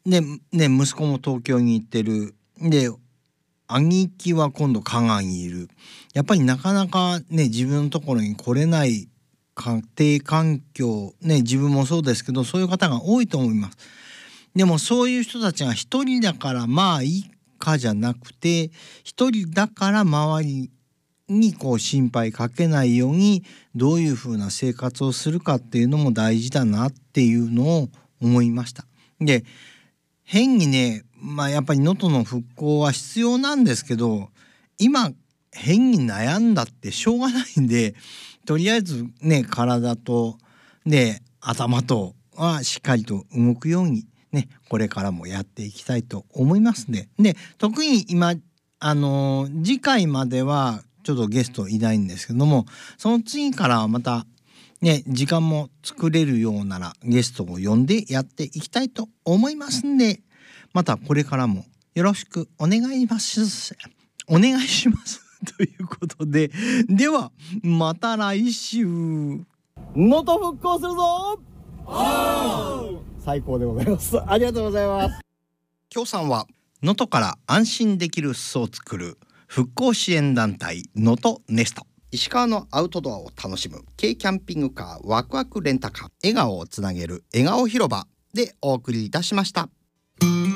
でね、息子も東京に行ってる。で兄貴は今度香川にいる。やっぱりなかなかね自分のところに来れない家庭環境ね、自分もそうですけど、そういう方が多いと思います。でもそういう人たちが一人だからまあいいかじゃなくて、一人だから周りにこう心配かけないようにどういうふうな生活をするかっていうのも大事だなっていうのを思いました。で変にね、やっぱり能登の復興は必要なんですけど、今変に悩んだってしょうがないんで、とりあえずね体と頭とはしっかりと動くようにね、これからもやっていきたいと思いますね。で特に今次回まではちょっとゲストいないんですけども、その次からはまたね、時間も作れるようならゲストを呼んでやっていきたいと思いますんで、またこれからもよろしくお願いします。お願いしますということで、ではまた来週。能登復興するぞ。最高でございます。ありがとうございます。協賛は能登から安心できる裾を作る復興支援団体能登ネスト、石川のアウトドアを楽しむ軽キャンピングカーワクワクレンタカー、笑顔をつなげる笑顔広場でお送りいたしました。